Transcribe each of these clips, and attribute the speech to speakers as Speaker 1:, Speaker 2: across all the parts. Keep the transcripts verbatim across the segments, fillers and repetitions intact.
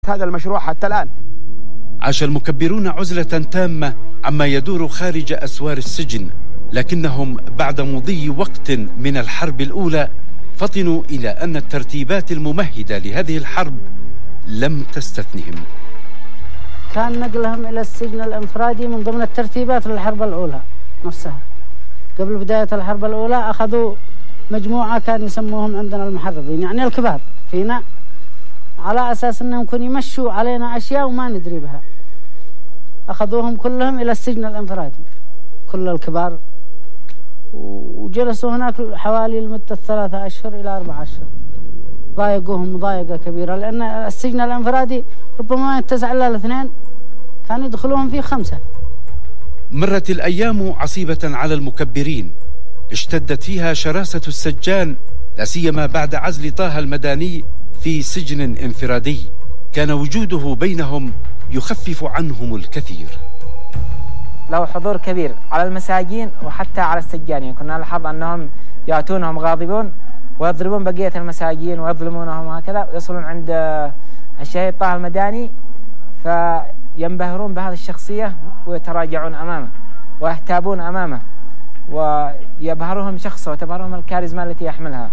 Speaker 1: هذا المشروع حتى الآن.
Speaker 2: عاش المكبرون عزلة تامة عما يدور خارج أسوار السجن، لكنهم بعد مضي وقت من الحرب الأولى فطنوا إلى أن الترتيبات الممهدة لهذه الحرب لم تستثنهم.
Speaker 3: كان نقلهم إلى السجن الانفرادي من ضمن الترتيبات للحرب الأولى نفسها. قبل بداية الحرب الأولى أخذوا مجموعة كان يسموهم عندنا المحرضين، يعني الكبار فينا، على أساس أنهم كانوا يمشوا علينا أشياء وما ندري بها. أخذوهم كلهم إلى السجن الانفرادي كل الكبار، وجلسوا هناك حوالي لمدة ثلاثة أشهر إلى أربعة أشهر. ضايقوهم مضايقة كبيرة، لأن السجن الانفرادي ربما ما يتسع إلا الاثنين، كانوا يدخلوهم فيه خمسة.
Speaker 2: مرت الأيام عصيبة على المكبرين، اشتدت فيها شراسة السجان، لا سيما بعد عزل طه المداني في سجن انفرادي كان وجوده بينهم يخفف عنهم الكثير.
Speaker 4: له حضور كبير على المساجين وحتى على السجانين. كنا نلاحظ أنهم يأتونهم غاضبون ويضربون بقية المساجين ويظلمونهم هكذا، ويصلون عند الشهيد طه المداني فينبهرون بهذه الشخصية ويتراجعون أمامه ويهتابون أمامه ويبهرهم شخصه وتبهرهم الكاريزما التي يحملها.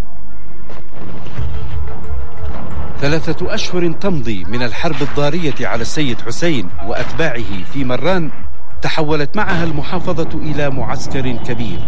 Speaker 2: ثلاثة أشهر تمضي من الحرب الضارية على السيد حسين وأتباعه في مران، تحولت معها المحافظة إلى معسكر كبير.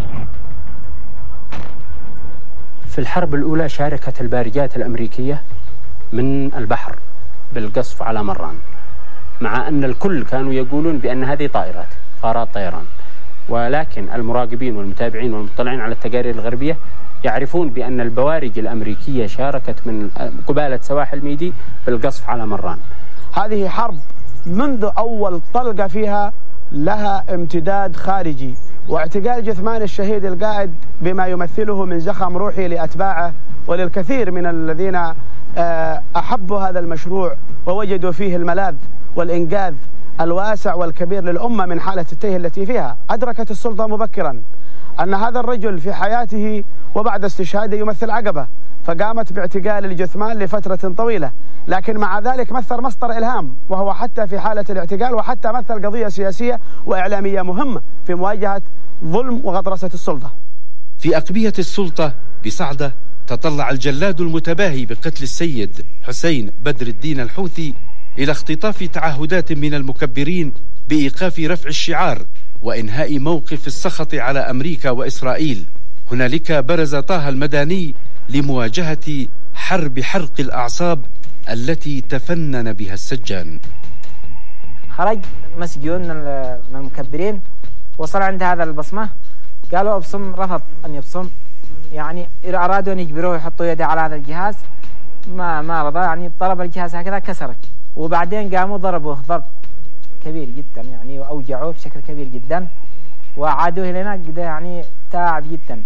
Speaker 5: في الحرب الأولى شاركت البارجات الأمريكية من البحر بالقصف على مران، مع أن الكل كانوا يقولون بأن هذه طائرات غارات طيران، ولكن المراقبين والمتابعين والمطلعين على التقارير الغربية يعرفون بأن البوارج الأمريكية شاركت من قبالة سواحل ميدي بالقصف على مران.
Speaker 1: هذه حرب منذ أول طلقة فيها لها امتداد خارجي، واعتقال جثمان الشهيد القائد بما يمثله من زخم روحي لأتباعه وللكثير من الذين أحبوا هذا المشروع ووجدوا فيه الملاذ والإنقاذ الواسع والكبير للأمة من حالة التيه التي فيها. أدركت السلطة مبكرا أن هذا الرجل في حياته وبعد استشهاده يمثل عقبة، فقامت باعتقال الجثمان لفترة طويلة، لكن مع ذلك مثل مصدر إلهام، وهو حتى في حالة الاعتقال وحتى مثل قضية سياسية وإعلامية مهمة في مواجهة ظلم وغطرسة السلطة.
Speaker 2: في أقبية السلطة بصعدة تطلع الجلاد المتباهي بقتل السيد حسين بدر الدين الحوثي إلى اختطاف تعهدات من المكبرين بإيقاف رفع الشعار وإنهاء موقف السخط على أمريكا وإسرائيل. هنالك برز طه المداني لمواجهة حرب حرق الأعصاب التي تفنن بها السجان.
Speaker 4: خرج مسجون من المكبرين، وصل عند هذا البصمة، قالوا ابصم، رفض أن يبصم، يعني أرادوا أن يجبروه يحطوا يده على هذا الجهاز، ما ما رضى، يعني طلب الجهاز هكذا كسره، وبعدين قاموا ضربوه ضرب كبير جدا يعني، وأوجعوه بشكل كبير جدا، وعادوه إلينا يعني تعب جدا.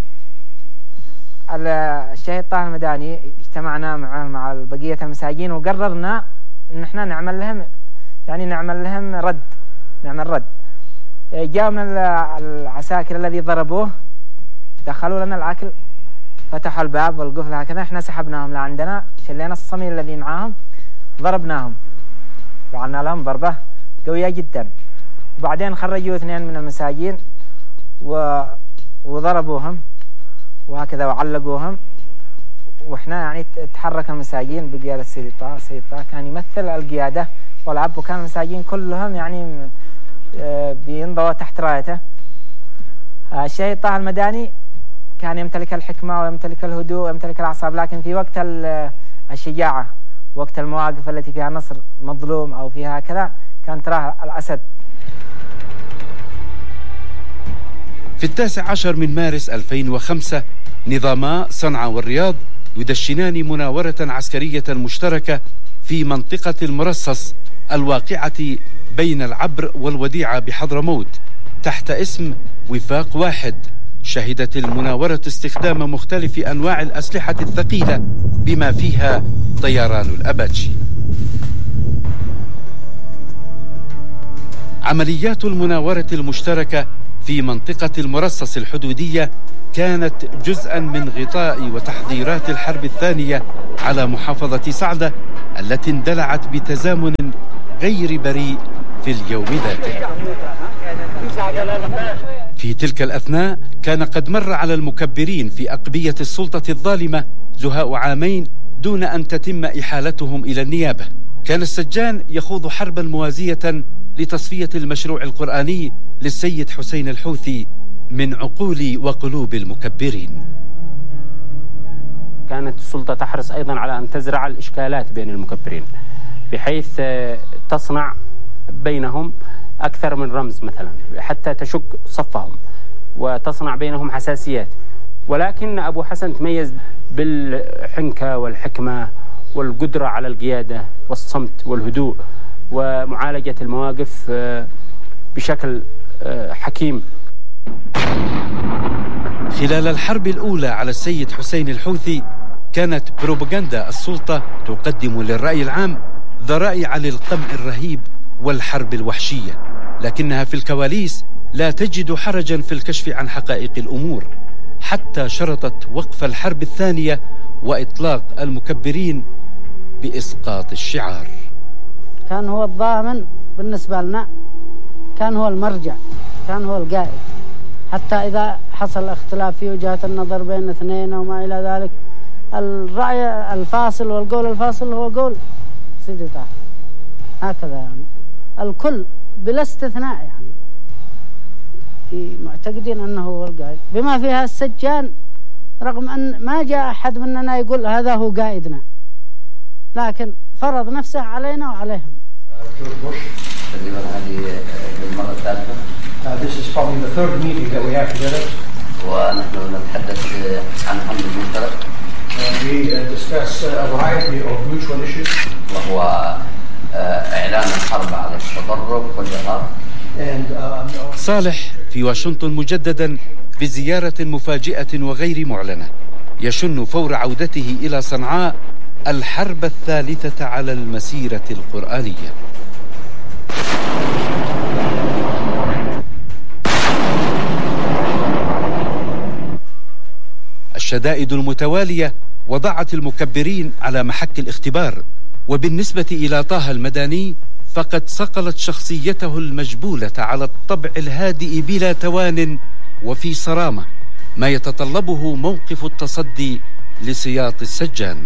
Speaker 4: الشهيد طه المداني اجتمعنا معه مع بقية المساجين وقررنا ان احنا نعمل لهم يعني نعمل لهم رد نعمل رد. جاءوا من العساكر الذي ضربوه، دخلوا لنا الأكل، فتحوا الباب والقفل هكذا، احنا سحبناهم لعندنا، شلينا الصميل الذي معاهم، ضربناهم، فعلنا لهم ضربة قوية جدا. وبعدين خرجوا اثنين من المساجين و... وضربوهم وهكذا وعلقوهم، واحنا يعني تحرك المساجين بقيادة السيد طه. السيد طه كان يمثل القيادة والعب، وكان المساجين كلهم يعني بينضووا تحت رايته. الشهيد طه المداني كان يمتلك الحكمة ويمتلك الهدوء ويمتلك الأعصاب، لكن في وقت الشجاعة، وقت المواقف التي فيها نصر مظلوم أو فيها كذا، كان تراه الأسد.
Speaker 2: في التاسع عشر من مارس ألفين وخمسة نظاما صنعاء والرياض يدشنان مناورة عسكرية مشتركة في منطقة المرصص الواقعة بين العبر والوديعة بحضرموت تحت اسم وفاق واحد. شهدت المناورة استخدام مختلف أنواع الأسلحة الثقيلة بما فيها طيران الأباتشي. عمليات المناورة المشتركة في منطقة المرصص الحدودية كانت جزءا من غطاء وتحضيرات الحرب الثانية على محافظة صعدة التي اندلعت بتزامن غير بريء في اليوم ذاته. في تلك الأثناء كان قد مر على المكبرين في أقبية السلطة الظالمة زهاء عامين دون أن تتم إحالتهم إلى النيابة. كان السجان يخوض حربا موازية لتصفية المشروع القرآني للسيد حسين الحوثي من عقول وقلوب المكبرين.
Speaker 5: كانت السلطة تحرص أيضا على أن تزرع الإشكالات بين المكبرين بحيث تصنع بينهم أكثر من رمز مثلا حتى تشك صفهم وتصنع بينهم حساسيات. ولكن أبو حسن تميز بالحنكة والحكمة والقدرة على القيادة والصمت والهدوء ومعالجة المواقف بشكل حكيم.
Speaker 2: خلال الحرب الأولى على السيد حسين الحوثي كانت بروباغندا السلطة تقدم للرأي العام ذرائع للقمع الرهيب والحرب الوحشية، لكنها في الكواليس لا تجد حرجا في الكشف عن حقائق الأمور، حتى شرطت وقف الحرب الثانية وإطلاق المكبرين بإسقاط الشعار.
Speaker 3: كان هو الضامن بالنسبة لنا، كان هو المرجع، كان هو القائد، حتى إذا حصل اختلاف في وجهة النظر بين اثنين وما إلى ذلك، الرأي الفاصل والقول الفاصل هو قول سيدي طه، هكذا يعني الكل بلا استثناء يعني معتقدين أنه هو القائد، بما فيها السجان، رغم أن ما جاء أحد مننا يقول هذا هو قائدنا، لكن فرض نفسه علينا وعليهم.
Speaker 6: تقريبا هذه المرة الثالثة.
Speaker 7: This is probably the third meeting that we have together.
Speaker 6: ونحن نتحدث عن أمر مشترك.
Speaker 7: We discuss a variety of mutual issues.
Speaker 6: وهو إعلان الحرب على التطرف والإرهاب.
Speaker 2: صالح في واشنطن مجددا بزيارة مفاجئة وغير معلنة، يشن فور عودته إلى صنعاء الحرب الثالثة على المسيرة القرآنية. الشدائد المتوالية وضعت المكبرين على محك الاختبار، وبالنسبة إلى طه المداني فقد صقلت شخصيته المجبولة على الطبع الهادئ بلا توان وفي صرامة، ما يتطلبه موقف التصدي لسياط السجان.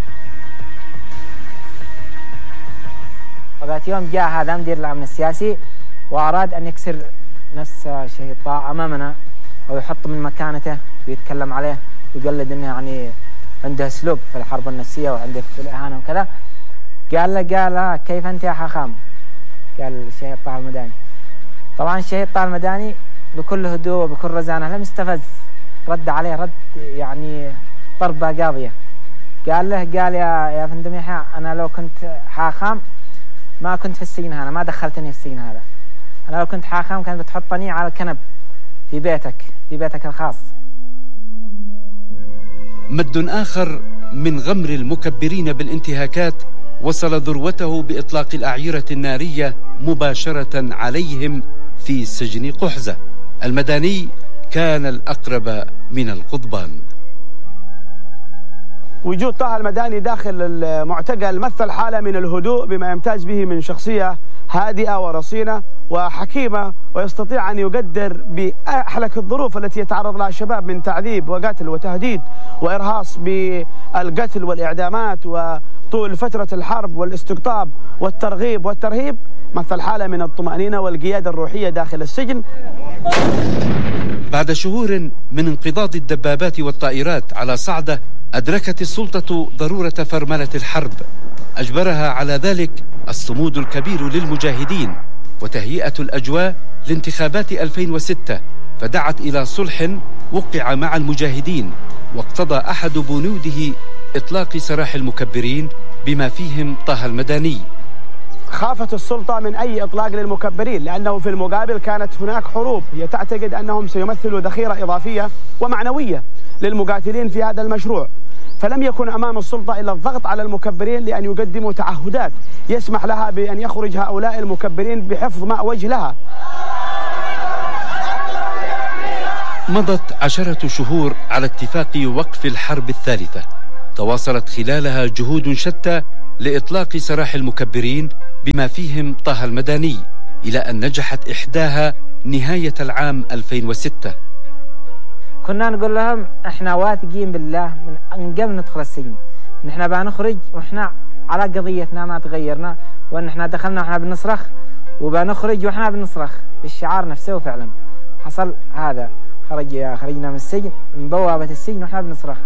Speaker 4: وذات يوم جاء هذا مدير الأمن السياسي وأراد أن يكسر نفس شهيد طه أمامنا أو يحط من مكانته ويتكلم عليه ويقلد أنه يعني عنده أسلوب في الحرب النفسية وعنده في الإهانة وكذا. قال له قال كيف أنت يا حاخام؟ قال الشهيد طه المداني. طبعا الشهيد طه المداني بكل هدوء وبكل رزانة لم يستفز، رد عليه رد يعني ضربة قاضية. قال له قال يا يا فندم يحيى، أنا لو كنت حاخام ما كنت في السجن هذا، ما دخلتني في السجن هذا. أنا لو كنت حاخام كانت بتحطني على الكنب في بيتك في بيتك الخاص.
Speaker 2: مد آخر من غمر المكبرين بالانتهاكات وصل ذروته بإطلاق الأعيرة النارية مباشرة عليهم في سجن قحزة. المداني كان الأقرب من القضبان.
Speaker 1: وجود طه المداني داخل المعتقل مثل حالة من الهدوء بما يمتاز به من شخصية هادئة ورصينة وحكيمة، ويستطيع أن يقدر بأحلك الظروف التي يتعرض لها الشباب من تعذيب وقتل وتهديد وإرهاص بالقتل والإعدامات وطول فترة الحرب والاستقطاب والترغيب والترهيب. مثل حالة من الطمأنينة والقيادة الروحية داخل السجن.
Speaker 2: بعد شهور من انقضاض الدبابات والطائرات على صعدة أدركت السلطة ضرورة فرملة الحرب، أجبرها على ذلك الصمود الكبير للمجاهدين وتهيئة الأجواء لانتخابات ألفين وستة، فدعت إلى صلح وقع مع المجاهدين، واقتضى أحد بنوده إطلاق سراح المكبرين بما فيهم طه المداني.
Speaker 1: خافت السلطة من أي إطلاق للمكبرين، لأنه في المقابل كانت هناك حروب هي تعتقد أنهم سيمثلوا ذخيرة إضافية ومعنوية للمقاتلين في هذا المشروع، فلم يكن أمام السلطة إلا الضغط على المكبرين لأن يقدموا تعهدات يسمح لها بأن يخرج هؤلاء المكبرين بحفظ ماء وجه لها.
Speaker 2: مضت عشرة شهور على اتفاق وقف الحرب الثالثة، تواصلت خلالها جهود شتى لإطلاق سراح المكبرين بما فيهم طه المداني، إلى أن نجحت إحداها نهاية العام ألفين وستة.
Speaker 4: كنا نقول لهم احنا واثقين بالله من قبل ندخل السجن، نحن بنخرج واحنا على قضيتنا ما تغيرنا، وان احنا دخلنا واحنا بنصرخ وبنخرج واحنا بنصرخ بالشعار نفسه، وفعلا حصل هذا. خرج خرجنا من السجن من بوابة السجن واحنا بنصرخ.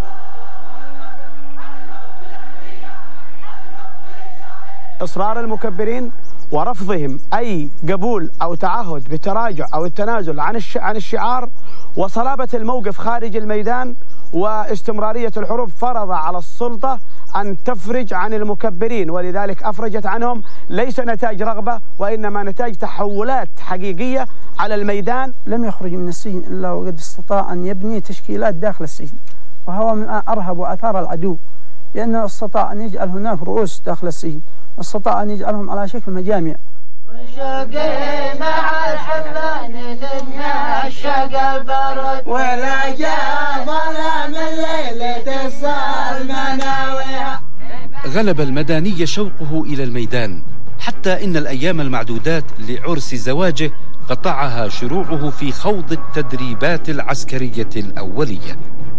Speaker 1: إصرار المكبرين ورفضهم أي قبول أو تعهد بالتراجع أو التنازل عن عن الشعار، وصلابة الموقف خارج الميدان واستمرارية الحروب، فرض على السلطة أن تفرج عن المكبرين، ولذلك أفرجت عنهم ليس نتاج رغبة وإنما نتاج تحولات حقيقية على الميدان.
Speaker 8: لم يخرج من السجن إلا وقد استطاع أن يبني تشكيلات داخل السجن، وهو من أرهب وأثار العدو، لأنه استطاع أن يجعل هناك رؤوس داخل السجن، استطاع أن يجعلهم على شكل مجامع.
Speaker 9: وشوقي مع الحبان ثدنا الشق البرد، ولا جاء ظلام الليل تصال مناويها.
Speaker 2: غلب المداني شوقه إلى الميدان، حتى إن الأيام المعدودات لعرس زواجه قطعها شروعه في خوض التدريبات العسكرية الأولية.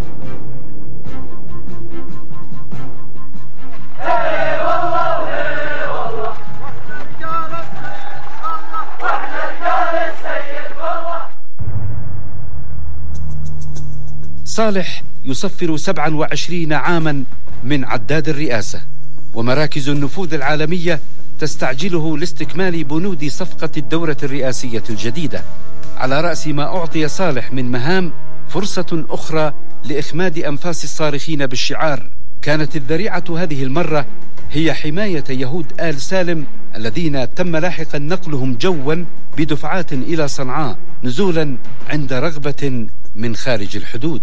Speaker 2: صالح يصفر سبعا وعشرين عاما من عداد الرئاسة، ومراكز النفوذ العالمية تستعجله لاستكمال بنود صفقة الدورة الرئاسية الجديدة. على رأس ما أعطي صالح من مهام فرصة أخرى لإخماد أنفاس الصارخين بالشعار. كانت الذريعة هذه المرة هي حماية يهود آل سالم الذين تم لاحقا نقلهم جوا بدفعات إلى صنعاء، نزولا عند رغبة من خارج الحدود.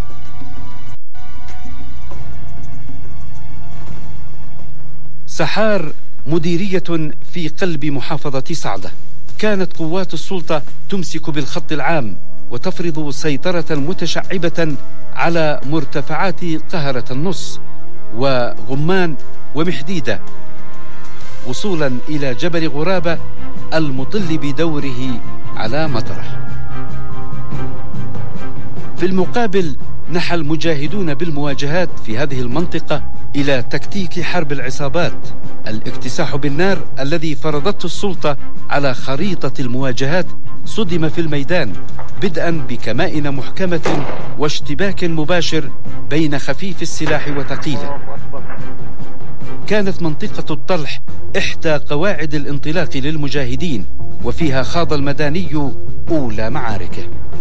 Speaker 2: سحار مديرية في قلب محافظة صعدة. كانت قوات السلطة تمسك بالخط العام وتفرض سيطرة متشعبة على مرتفعات قهرة النص وغمان ومحديدة، وصولا إلى جبل غرابة المطل بدوره على مطرح. في المقابل نحى المجاهدون بالمواجهات في هذه المنطقة إلى تكتيك حرب العصابات، الاكتساح بالنار الذي فرضته السلطة على خريطة المواجهات صدم في الميدان، بدءا بكمائن محكمة واشتباك مباشر بين خفيف السلاح وثقيله. كانت منطقة الطلح إحدى قواعد الانطلاق للمجاهدين، وفيها خاض المداني أولى معاركه.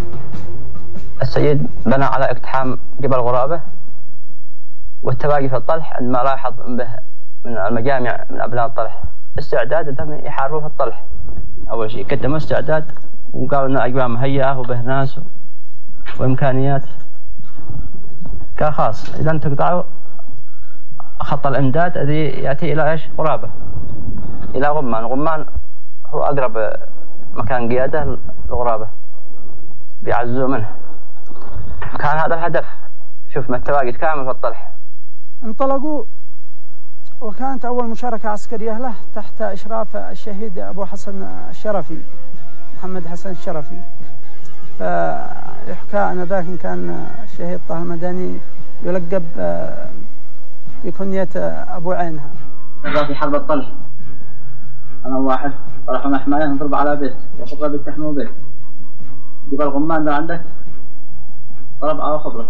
Speaker 10: السيد بنى على اقتحام جبل غرابة والتباقي في الطلح عندما لاحظ به من المجامع من أبناء الطلح استعداد أنهم يحاربوا في الطلح. أول شيء قدموا استعداد وقالوا أن الأجواء مهيئة وبه ناس وإمكانيات. قال خاص إذا تقطعوا خط الإمداد الذي يأتي إلى إيش؟ غرابة، إلى غمان. غمان هو أقرب مكان قيادة لغرابة، بيعزوا منه. كان هذا الهدف. شوف ما التواجد كامل في الطلح.
Speaker 8: انطلقوا، وكانت أول مشاركة عسكرية له تحت إشراف الشهيد أبو حسن الشرفي، محمد حسن الشرفي. فيحكى أن ذاك كان الشهيد طه المداني يلقب بكنية أبو عينها.
Speaker 10: في حرب الطلح أنا واحد طلعوا حماية نضرب على بيت وخبرة بيتحموا بيت. جبل غمان ده عندك ضرب على خبرة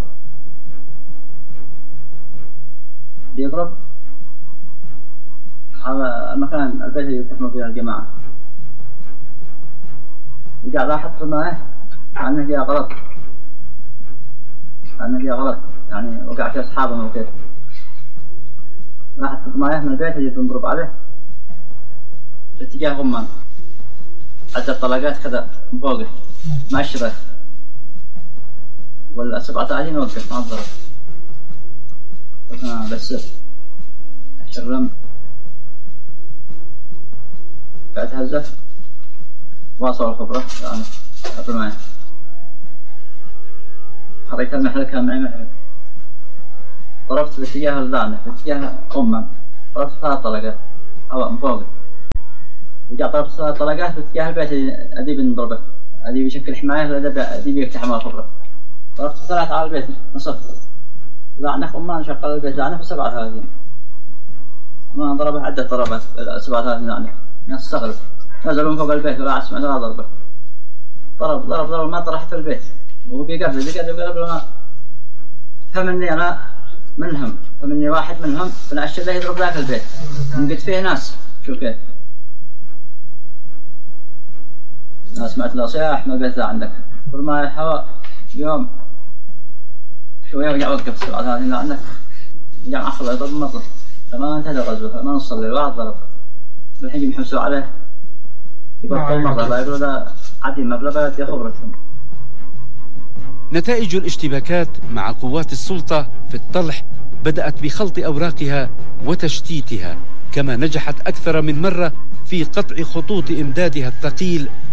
Speaker 10: بيضرب على المكان البيت اللي يتحموا فيها الجماعة. وقاعد لاحظ حماية عنه فيها غلط، عنه فيها غلط يعني وقع فيها أصحابهم وكيف. لاحظ حماية من البيت اللي تنضرب عليه باتجاه غمان. عدة طلقات كذا فوقه مع الشبك، ولا سبعة عشر وقف مع الضرب. آه بس الشرم قاعد هزف واصل الخبرة يعني الرماية.
Speaker 6: حركة المحل كان معي محل، ضربت في اتجاه الزانة في اتجاه أمم، ضربت ثلاث طلقات هواء من فوق، رجع ضربت ثلاث طلقات في اتجاه البيت أديب نضربه، أديب يشكل حماية أديب يفتح ما فره، ضربت ثلاث على البيت نصف، زعنة أمان شغل البيت زعنة في سبعة ثلاثين، ما ضربه عدة ضربات سبعة ثلاثين زعنة، ناس استغرب، نزلوا من فوق البيت ولا أسمع ثلاث ضربة، ضرب ضرب ضرب ما طرح في البيت، وهو بيقفل بيقفل قبل ما فمني أنا منهم، فمني واحد منهم فنعش له يضرب ذاك البيت، قلت فيه ناس شو كيف أنا سمعت له صياح ما البيت ذا عندك، كل ما الهواء يوم شوية رجع وقف سبعة ثلاثين ذا عندك، رجع معخر يضرب مطر، فما انتهى الغزو ما نصل للواحد ضرب، الحين يمحسوا عليه يبطل مرة لا يقولوا ذا عدي مبلغ يا خبرتهم.
Speaker 2: نتائج الاشتباكات مع قوات السلطة في الطلح بدأت بخلط أوراقها وتشتيتها، كما نجحت أكثر من مرة في قطع خطوط إمدادها الثقيل